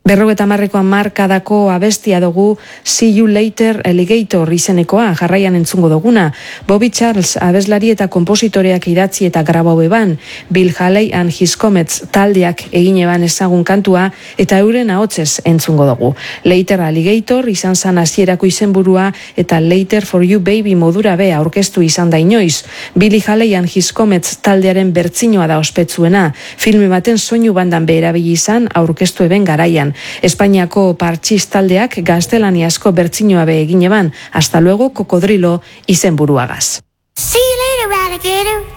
50 hamarkadako abestia dugu See You Later Alligator izenekoa, jarraian entzungo duguna. Bobby Charles abeslari eta konpositoreak idatzi eta grabau eban, Bill Haley and His Comets taldeak egin eban ezagun kantua eta euren ahotsez entzungo dugu. Later Alligator izan zan hasierako izenburua eta Later for You Baby modura be aurkeztu izan da inoiz. Billy Haley and His Comets taldearen bertsinoa da ospetsuena, filme baten soinu bandan be erabili izan aurkeztu eben garaian. Espainiako partxiz taldeak gaztelaniazko bertsinoa be egin eban, hasta luego Cocodrilo izenburuagaz. See you later, alligator.